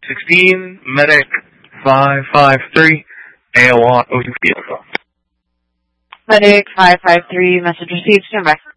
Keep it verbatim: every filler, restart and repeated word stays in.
sixteen, medic five five three, A O R O U Field. Medic five five three, message received, stand by.